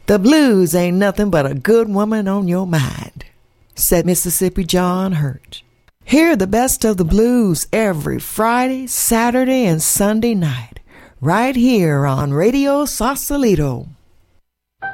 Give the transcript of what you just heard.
The blues ain't nothing but a good woman on your mind, said Mississippi John Hurt. Hear the best of the blues every Friday, Saturday, and Sunday night, right here on Radio Sausalito.